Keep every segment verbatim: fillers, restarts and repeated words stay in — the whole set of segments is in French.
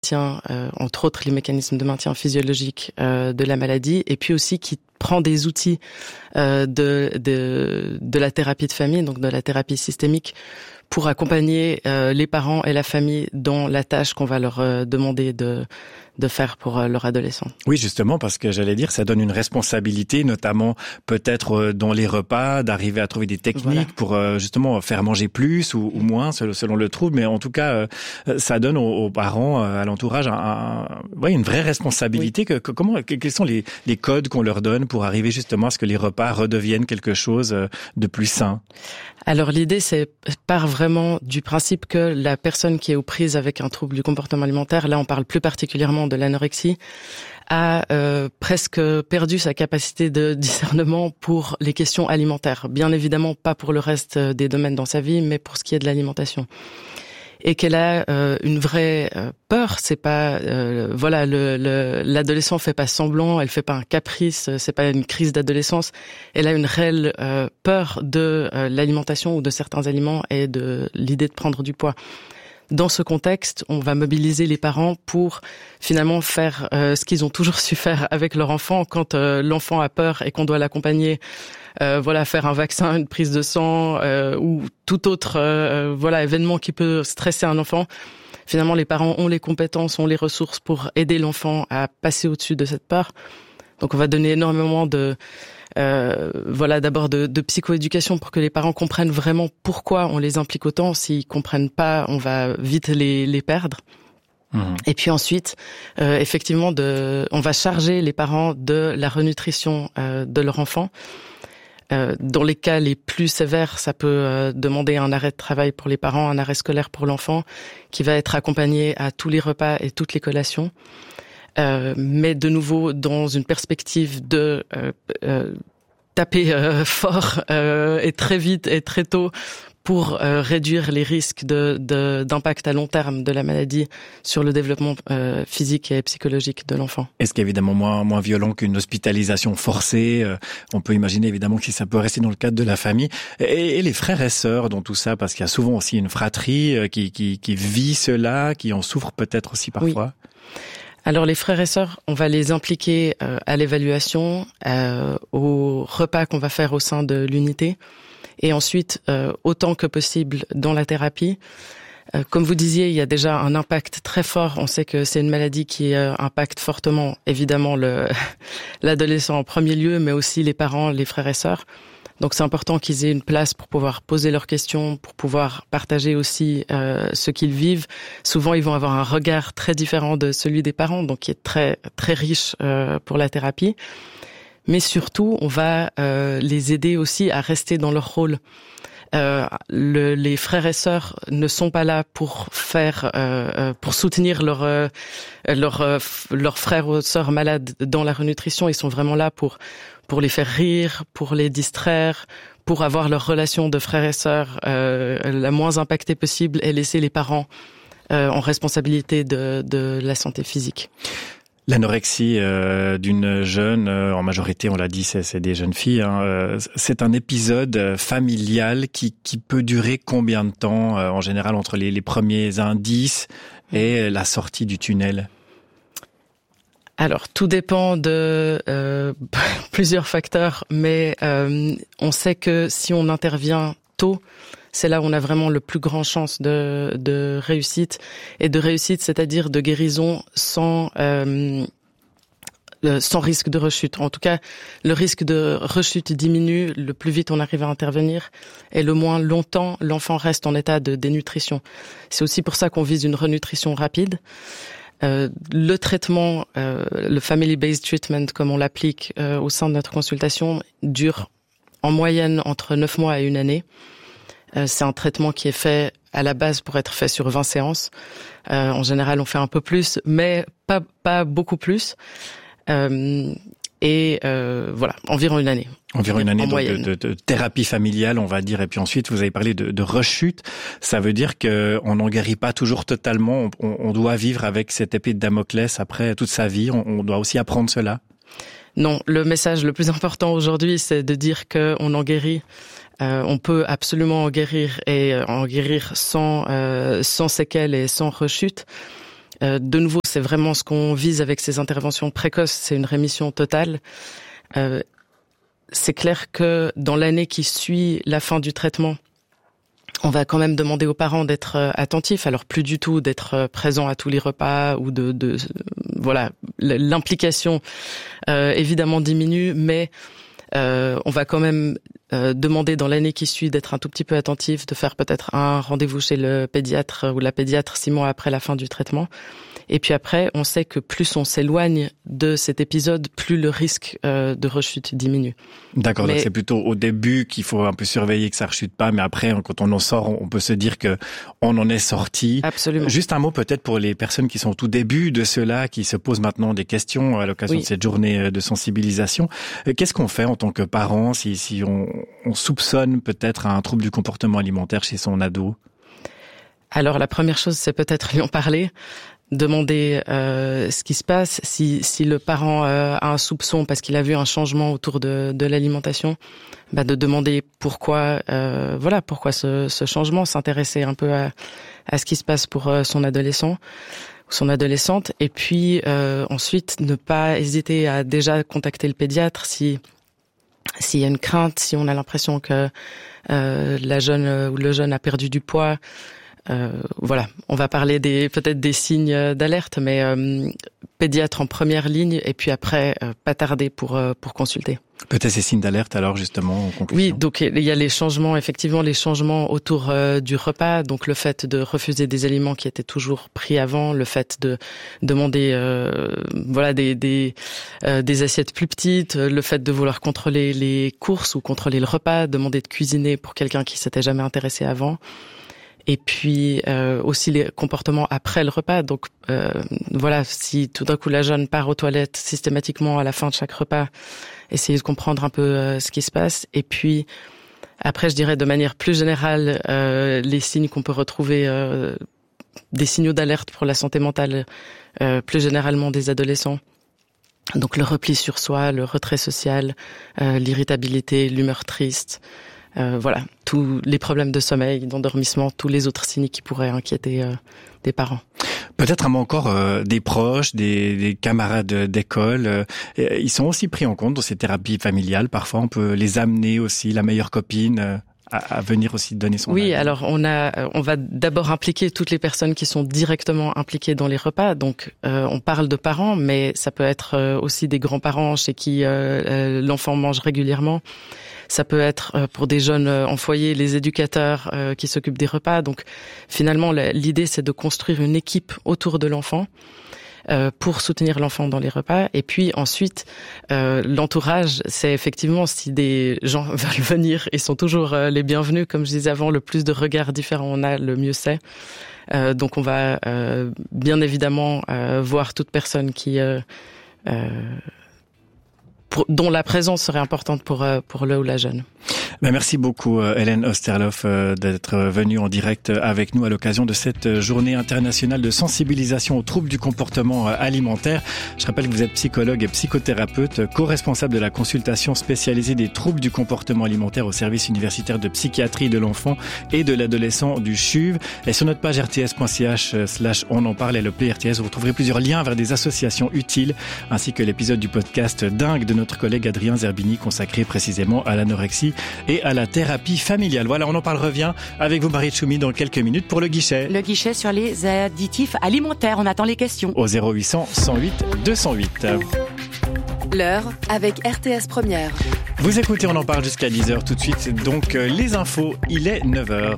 tient, euh, entre autres, les mécanismes de maintien physiologique euh, de la maladie, et puis aussi qui prend des outils euh, de, de, de la thérapie de famille, donc de la thérapie systémique, pour accompagner euh, les parents et la famille dans la tâche qu'on va leur euh, demander de de faire pour euh, leur adolescent. Oui, justement, parce que j'allais dire, ça donne une responsabilité, notamment peut-être euh, dans les repas, d'arriver à trouver des techniques voilà. pour euh, justement faire manger plus ou, ou moins, selon le trouble. Mais en tout cas, euh, ça donne aux, aux parents, euh, à l'entourage, un, un, ouais, une vraie responsabilité. Oui. Que, que, comment, quels sont les, les codes qu'on leur donne pour arriver justement à ce que les repas redeviennent quelque chose de plus sain? Alors l'idée, c'est part vraiment du principe que la personne qui est aux prises avec un trouble du comportement alimentaire, là on parle plus particulièrement de l'anorexie, a euh, presque perdu sa capacité de discernement pour les questions alimentaires. Bien évidemment pas pour le reste des domaines dans sa vie, mais pour ce qui est de l'alimentation. Et qu'elle a euh, une vraie euh, peur, c'est pas euh, voilà le, le l'adolescent fait pas semblant, elle fait pas un caprice, c'est pas une crise d'adolescence, elle a une réelle euh, peur de euh, l'alimentation ou de certains aliments et de l'idée de prendre du poids. Dans ce contexte, on va mobiliser les parents pour finalement faire euh, ce qu'ils ont toujours su faire avec leur enfant quand euh, l'enfant a peur et qu'on doit l'accompagner. Euh, voilà, faire un vaccin, une prise de sang euh, ou tout autre euh, voilà événement qui peut stresser un enfant. Finalement, les parents ont les compétences, ont les ressources pour aider l'enfant à passer au-dessus de cette peur. Donc, on va donner énormément de euh, voilà d'abord de, de psychoéducation pour que les parents comprennent vraiment pourquoi on les implique autant. S'ils comprennent pas, on va vite les, les perdre. Mmh. Et puis ensuite, euh, effectivement, de, on va charger les parents de la renutrition euh, de leur enfant. Euh, dans les cas les plus sévères, ça peut euh, demander un arrêt de travail pour les parents, un arrêt scolaire pour l'enfant, qui va être accompagné à tous les repas et toutes les collations. Euh, mais de nouveau, dans une perspective de euh, euh, taper euh, fort euh, et très vite et très tôt pour euh, réduire les risques de, de, d'impact à long terme de la maladie sur le développement euh, physique et psychologique de l'enfant. Est-ce qu'évidemment moins, moins violent qu'une hospitalisation forcée, euh, on peut imaginer évidemment que ça peut rester dans le cadre de la famille. Et, et les frères et sœurs dans tout ça, parce qu'il y a souvent aussi une fratrie euh, qui, qui, qui vit cela, qui en souffre peut-être aussi parfois. Oui. Alors les frères et sœurs, on va les impliquer euh, à l'évaluation, euh, au repas qu'on va faire au sein de l'unité. Et ensuite, euh, autant que possible dans la thérapie. Euh, comme vous disiez, il y a déjà un impact très fort. On sait que c'est une maladie qui euh, impacte fortement, évidemment, le, l'adolescent en premier lieu, mais aussi les parents, les frères et sœurs. Donc c'est important qu'ils aient une place pour pouvoir poser leurs questions, pour pouvoir partager aussi euh, ce qu'ils vivent. Souvent, ils vont avoir un regard très différent de celui des parents, donc qui est très très riche euh, pour la thérapie. Mais surtout, on va euh, les aider aussi à rester dans leur rôle. Euh, le, les frères et sœurs ne sont pas là pour faire, euh, pour soutenir leurs euh, leur, euh, leur frères ou sœurs malades dans la renutrition. Ils sont vraiment là pour pour les faire rire, pour les distraire, pour avoir leur relation de frères et sœurs euh, la moins impactée possible et laisser les parents euh, en responsabilité de, de la santé physique. L'anorexie euh, d'une jeune, euh, en majorité on l'a dit, c'est, c'est des jeunes filles, hein, euh, c'est un épisode familial qui, qui peut durer combien de temps, euh, en général entre les, les premiers indices et la sortie du tunnel? Alors, tout dépend de euh, plusieurs facteurs, mais euh, on sait que si on intervient tôt, c'est là où on a vraiment le plus grand chance de, de réussite. Et de réussite, c'est-à-dire de guérison sans, euh, sans risque de rechute. En tout cas, le risque de rechute diminue le plus vite on arrive à intervenir et le moins longtemps l'enfant reste en état de dénutrition. C'est aussi pour ça qu'on vise une renutrition rapide. Euh, le traitement, euh, le family-based treatment, comme on l'applique euh, au sein de notre consultation, dure en moyenne entre neuf mois et une année. Euh, c'est un traitement qui est fait à la base pour être fait sur vingt séances. Euh, en général, on fait un peu plus, mais pas pas beaucoup plus. Euh, et euh, voilà, environ une année. Environ une année donc de, de, de thérapie familiale, on va dire. Et puis ensuite, vous avez parlé de, de rechute. Ça veut dire que on n'en guérit pas toujours totalement. On, on doit vivre avec cette épée de Damoclès après toute sa vie. On, on doit aussi apprendre cela. Non, le message le plus important aujourd'hui, c'est de dire que on en guérit. Euh, on peut absolument en guérir et en guérir sans euh, sans séquelles et sans rechute. Euh, de nouveau, c'est vraiment ce qu'on vise avec ces interventions précoces, c'est une rémission totale. Euh, c'est clair que dans l'année qui suit la fin du traitement, on va quand même demander aux parents d'être attentifs. Alors plus du tout d'être présents à tous les repas ou de, de voilà, l'implication euh, évidemment diminue, mais euh, on va quand même euh, demander dans l'année qui suit d'être un tout petit peu attentif, de faire peut-être un rendez-vous chez le pédiatre ou la pédiatre six mois après la fin du traitement. Et puis après, on sait que plus on s'éloigne de cet épisode, plus le risque euh, de rechute diminue. D'accord, mais... donc c'est plutôt au début qu'il faut un peu surveiller que ça rechute pas, mais après, quand on en sort, on peut se dire que on en est sorti. Absolument. Juste un mot peut-être pour les personnes qui sont au tout début de cela, qui se posent maintenant des questions à l'occasion oui. de cette journée de sensibilisation. Qu'est-ce qu'on fait en tant que parent si, si on, on soupçonne peut-être un trouble du comportement alimentaire chez son ado? Alors la première chose, c'est peut-être lui en parler. Demander euh, ce qui se passe, si si le parent euh, a un soupçon parce qu'il a vu un changement autour de de l'alimentation, bah de demander pourquoi euh, voilà pourquoi ce ce changement, s'intéresser un peu à à ce qui se passe pour euh, son adolescent ou son adolescente, et puis euh, ensuite ne pas hésiter à déjà contacter le pédiatre si s'il y a une crainte, si on a l'impression que euh, la jeune ou le jeune a perdu du poids. Euh, voilà, on va parler des peut-être des signes d'alerte, mais euh, pédiatre en première ligne, et puis après euh, pas tarder pour euh, pour consulter. Peut-être ces signes d'alerte alors justement en conclusion. Oui, donc il y a les changements, effectivement les changements autour euh, du repas, donc le fait de refuser des aliments qui étaient toujours pris avant, le fait de demander euh, voilà des des euh, des assiettes plus petites, le fait de vouloir contrôler les courses ou contrôler le repas, demander de cuisiner pour quelqu'un qui s'était jamais intéressé avant. Et puis euh, aussi les comportements après le repas. Donc euh, voilà, si tout d'un coup la jeune part aux toilettes systématiquement à la fin de chaque repas, essayer de comprendre un peu euh, ce qui se passe. Et puis après, je dirais de manière plus générale, euh, les signes qu'on peut retrouver, euh, des signaux d'alerte pour la santé mentale, euh, plus généralement des adolescents. Donc le repli sur soi, le retrait social, euh, l'irritabilité, l'humeur triste. Euh, voilà, tous les problèmes de sommeil, d'endormissement, tous les autres signes qui pourraient inquiéter euh, des parents. Peut-être un mot encore euh, des proches, des, des camarades d'école. Euh, ils sont aussi pris en compte dans ces thérapies familiales. Parfois, on peut les amener aussi, la meilleure copine, euh, à, à venir aussi donner son Oui, avis. alors on a, on va d'abord impliquer toutes les personnes qui sont directement impliquées dans les repas. Donc, euh, on parle de parents, mais ça peut être euh, aussi des grands-parents chez qui euh, euh, l'enfant mange régulièrement. Ça peut être pour des jeunes en foyer, les éducateurs euh, qui s'occupent des repas. Donc finalement, l'idée, c'est de construire une équipe autour de l'enfant euh, pour soutenir l'enfant dans les repas. Et puis ensuite, euh, l'entourage, c'est effectivement si des gens veulent venir, ils sont toujours euh, les bienvenus. Comme je disais avant, le plus de regards différents on a, le mieux c'est. Euh, donc on va euh, bien évidemment euh, voir toute personne qui... Euh, euh, Pour, dont la présence serait importante pour pour le ou la jeune. Ben merci beaucoup Hélène Osterloff d'être venue en direct avec nous à l'occasion de cette journée internationale de sensibilisation aux troubles du comportement alimentaire. Je rappelle que vous êtes psychologue et psychothérapeute, co-responsable de la consultation spécialisée des troubles du comportement alimentaire au service universitaire de psychiatrie de l'enfant et de l'adolescent du C H U V. Et sur notre page r t s point c h slash on en parle et le Play R T S, vous retrouverez plusieurs liens vers des associations utiles ainsi que l'épisode du podcast Dingue de notre collègue Adrien Zerbini consacré précisément à l'anorexie et à la thérapie familiale. Voilà, on en parle revient avec vous Marie Tchoumi dans quelques minutes pour le guichet. Le guichet sur les additifs alimentaires, on attend les questions. Au zéro huit cents cent huit deux cent huit. L'heure avec R T S Première. Vous écoutez, on en parle jusqu'à dix heures tout de suite. Donc les infos, il est neuf heures.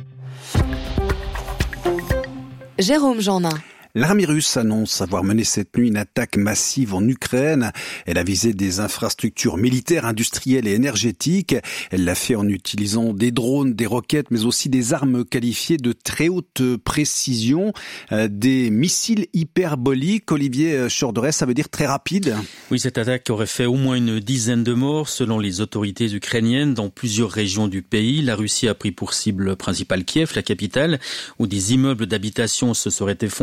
Jérôme Jeannin. L'armée russe annonce avoir mené cette nuit une attaque massive en Ukraine. Elle a visé des infrastructures militaires, industrielles et énergétiques. Elle l'a fait en utilisant des drones, des roquettes, mais aussi des armes qualifiées de très haute précision, des missiles hyperboliques. Olivier Chorderet, ça veut dire très rapide? Oui, cette attaque aurait fait au moins une dizaine de morts selon les autorités ukrainiennes dans plusieurs régions du pays. La Russie a pris pour cible principale Kiev, la capitale, où des immeubles d'habitation se seraient effondrés.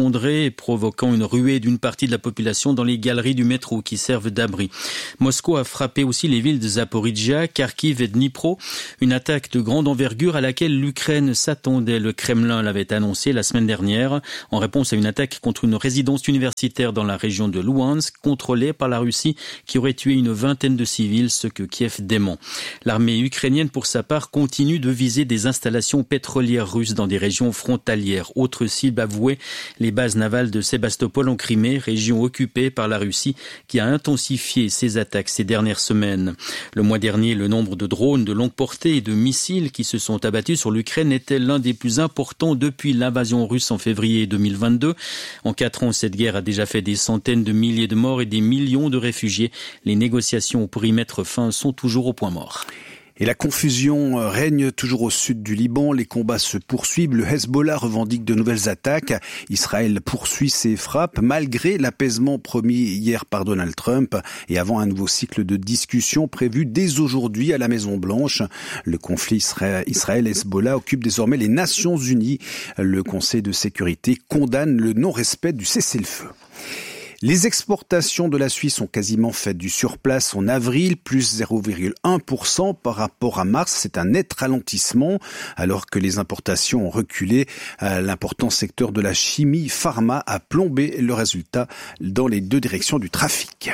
et provoquant une ruée d'une partie de la population dans les galeries du métro qui servent d'abri. Moscou a frappé aussi les villes de Zaporizhzhia, Kharkiv et Dnipro, une attaque de grande envergure à laquelle l'Ukraine s'attendait. Le Kremlin l'avait annoncé la semaine dernière en réponse à une attaque contre une résidence universitaire dans la région de Louhansk, contrôlée par la Russie, qui aurait tué une vingtaine de civils, ce que Kiev dément. L'armée ukrainienne, pour sa part, continue de viser des installations pétrolières russes dans des régions frontalières. Autre cible avouée, les bases navales de Sébastopol en Crimée, région occupée par la Russie, qui a intensifié ses attaques ces dernières semaines. Le mois dernier, le nombre de drones de longue portée et de missiles qui se sont abattus sur l'Ukraine était l'un des plus importants depuis l'invasion russe en février deux mille vingt-deux. En quatre ans, cette guerre a déjà fait des centaines de milliers de morts et des millions de réfugiés. Les négociations pour y mettre fin sont toujours au point mort. Et la confusion règne toujours au sud du Liban. Les combats se poursuivent. Le Hezbollah revendique de nouvelles attaques. Israël poursuit ses frappes malgré l'apaisement promis hier par Donald Trump et avant un nouveau cycle de discussions prévu dès aujourd'hui à la Maison-Blanche. Le conflit Israël-Hezbollah occupe désormais les Nations Unies. Le Conseil de sécurité condamne le non-respect du cessez-le-feu. Les exportations de la Suisse ont quasiment fait du surplace en avril, plus zéro virgule un pour cent par rapport à mars. C'est un net ralentissement, alors que les importations ont reculé. L'important secteur de la chimie pharma a plombé le résultat dans les deux directions du trafic.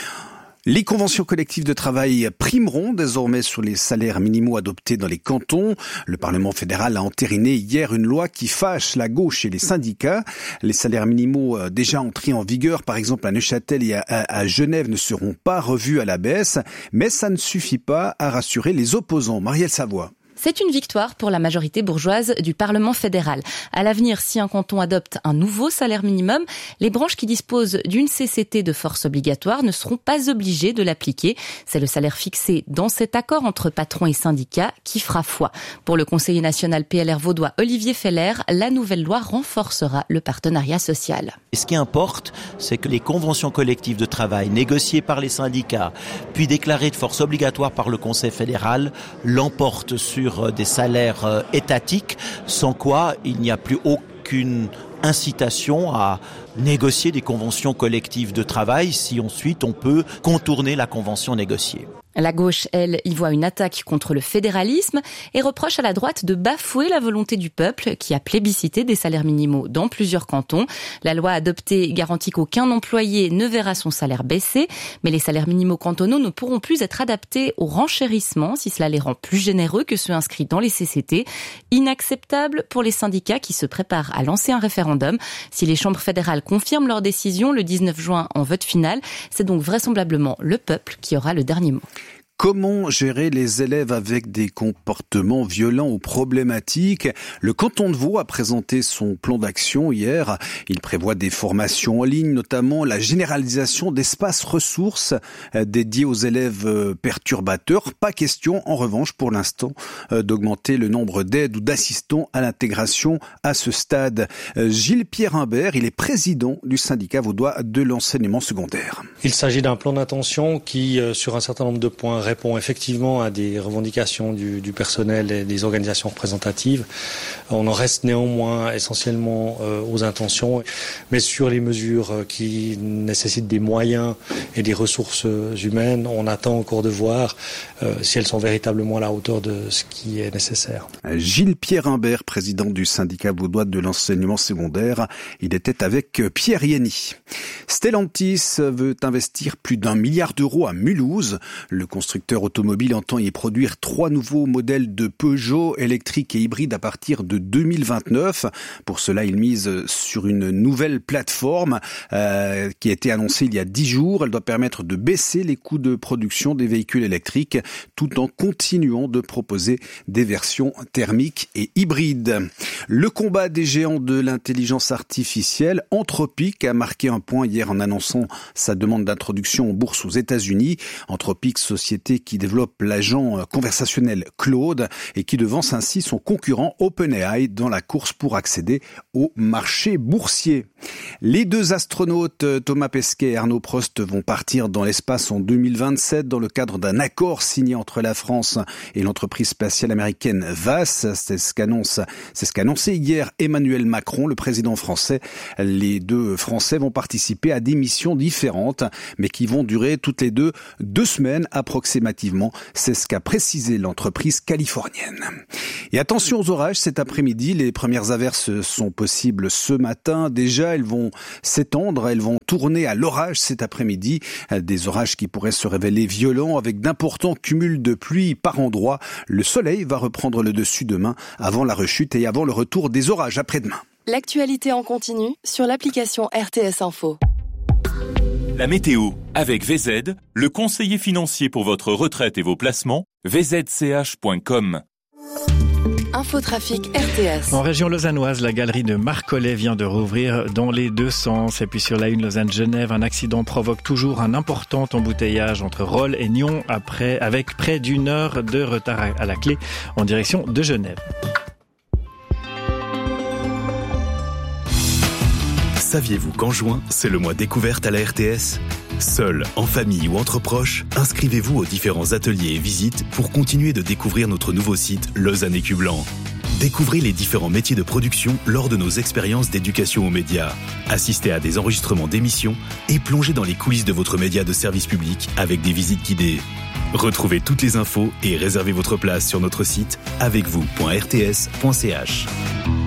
Les conventions collectives de travail primeront désormais sur les salaires minimaux adoptés dans les cantons. Le Parlement fédéral a entériné hier une loi qui fâche la gauche et les syndicats. Les salaires minimaux déjà entrés en vigueur, par exemple à Neuchâtel et à, à Genève, ne seront pas revus à la baisse. Mais ça ne suffit pas à rassurer les opposants. Marielle Savoie. C'est une victoire pour la majorité bourgeoise du Parlement fédéral. À l'avenir, si un canton adopte un nouveau salaire minimum, les branches qui disposent d'une C C T de force obligatoire ne seront pas obligées de l'appliquer. C'est le salaire fixé dans cet accord entre patrons et syndicats qui fera foi. Pour le conseiller national P L R vaudois Olivier Feller, la nouvelle loi renforcera le partenariat social. Et ce qui importe, c'est que les conventions collectives de travail négociées par les syndicats, puis déclarées de force obligatoire par le Conseil fédéral, l'emportent sur des salaires étatiques, sans quoi il n'y a plus aucune incitation à négocier des conventions collectives de travail si ensuite on peut contourner la convention négociée. La gauche, elle, y voit une attaque contre le fédéralisme et reproche à la droite de bafouer la volonté du peuple qui a plébiscité des salaires minimaux dans plusieurs cantons. La loi adoptée garantit qu'aucun employé ne verra son salaire baisser, mais les salaires minimaux cantonaux ne pourront plus être adaptés au renchérissement si cela les rend plus généreux que ceux inscrits dans les C C T. Inacceptable pour les syndicats qui se préparent à lancer un référendum. Si les chambres fédérales confirment leur décision le dix-neuf juin en vote final, c'est donc vraisemblablement le peuple qui aura le dernier mot. Comment gérer les élèves avec des comportements violents ou problématiques ? Le canton de Vaud a présenté son plan d'action hier. Il prévoit des formations en ligne, notamment la généralisation d'espaces ressources dédiés aux élèves perturbateurs. Pas question, en revanche, pour l'instant, d'augmenter le nombre d'aides ou d'assistants à l'intégration à ce stade. Gilles-Pierre Imbert, il est président du syndicat vaudois de l'enseignement secondaire. Il s'agit d'un plan d'intention qui, sur un certain nombre de points, répond effectivement à des revendications du, du personnel et des organisations représentatives. On en reste néanmoins essentiellement euh, aux intentions, mais sur les mesures qui nécessitent des moyens et des ressources humaines, on attend encore de voir euh, si elles sont véritablement à la hauteur de ce qui est nécessaire. Gilles-Pierre Imbert, président du syndicat vaudois de l'enseignement secondaire, il était avec Pierre Yenny. Stellantis veut investir plus d'un milliard d'euros à Mulhouse. Le constructeur automobile entend y produire trois nouveaux modèles de Peugeot électriques et hybrides à partir de deux mille vingt-neuf. Pour cela, il mise sur une nouvelle plateforme euh, qui a été annoncée il y a dix jours. Elle doit permettre de baisser les coûts de production des véhicules électriques tout en continuant de proposer des versions thermiques et hybrides. Le combat des géants de l'intelligence artificielle, Anthropic a marqué un point hier en annonçant sa demande d'introduction en bourse aux États-Unis. Anthropic, société société qui développe l'agent conversationnel Claude et qui devance ainsi son concurrent OpenAI dans la course pour accéder au marché boursier. Les deux astronautes Thomas Pesquet et Arnaud Prost vont partir dans l'espace en deux mille vingt-sept dans le cadre d'un accord signé entre la France et l'entreprise spatiale américaine V A S. C'est ce qu'annonce, c'est ce qu'a annoncé hier Emmanuel Macron, le président français. Les deux Français vont participer à des missions différentes, mais qui vont durer toutes les deux deux semaines approximativement. C'est ce qu'a précisé l'entreprise californienne. Et attention aux orages cet après-midi. Les premières averses sont possibles ce matin. Déjà, elles vont s'étendre, elles vont tourner à l'orage cet après-midi. Des orages qui pourraient se révéler violents avec d'importants cumuls de pluie par endroits. Le soleil va reprendre le dessus demain avant la rechute et avant le retour des orages après-demain. L'actualité en continu sur l'application R T S Info. La météo avec V Z, le conseiller financier pour votre retraite et vos placements, v z c h point com. Infotrafic R T S. En région lausannoise, la galerie de Marcollet vient de rouvrir dans les deux sens. Et puis sur la une Lausanne-Genève, un accident provoque toujours un important embouteillage entre Rolle et Nyon après, avec près d'une heure de retard à la clé en direction de Genève. Saviez-vous qu'en juin, c'est le mois découverte à la R T S ? Seul, en famille ou entre proches, inscrivez-vous aux différents ateliers et visites pour continuer de découvrir notre nouveau site Lausanne Écu Blanc. Découvrez les différents métiers de production lors de nos expériences d'éducation aux médias. Assistez à des enregistrements d'émissions et plongez dans les coulisses de votre média de service public avec des visites guidées. Retrouvez toutes les infos et réservez votre place sur notre site avec vous point r t s point c h.